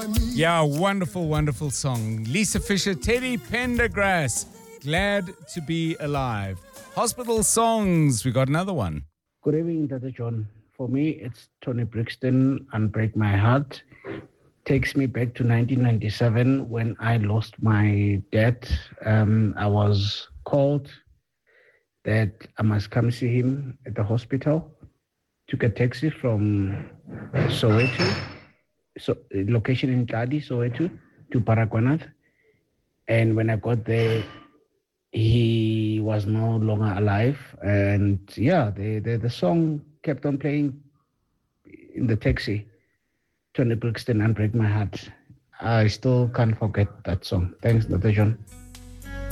Yeah, wonderful, wonderful song. Lisa Fisher, Teddy Pendergrass, Glad to Be Alive. Hospital Songs, we got another one. Good evening, Dr. John. For me, it's Tony Brixton, Unbreak My Heart. Takes me back to 1997 when I lost my dad. I was called that I must come see him at the hospital. Took a taxi from Soweto, location in Tladi, Soweto, to Paraguanath. And when I got there, he was no longer alive. And yeah, the song kept on playing in the taxi. Tony Brixton, Unbreak My Heart. I still can't forget that song. Thanks, Dr. John.